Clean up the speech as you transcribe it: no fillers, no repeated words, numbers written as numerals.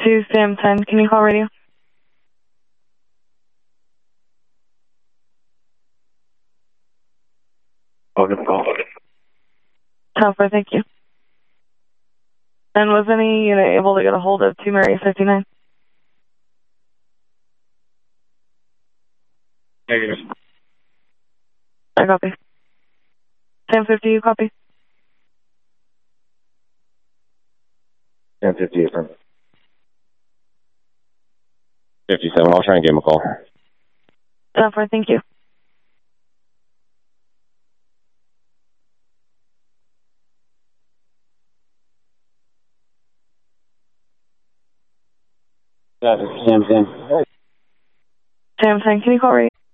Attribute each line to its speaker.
Speaker 1: 2 Sam 10, can you call radio?
Speaker 2: Oh, good call.
Speaker 1: 10-4, thank you. And was any unit able to get a hold of 2 Mary 59?
Speaker 2: Negative.
Speaker 1: I copy. Sam 50, you copy?
Speaker 2: 1050 affirm. 57, I'll try and give him a call.
Speaker 1: 10-4, thank you.
Speaker 2: Yeah, this is Sam 10.
Speaker 1: Sam 10, can you call radio?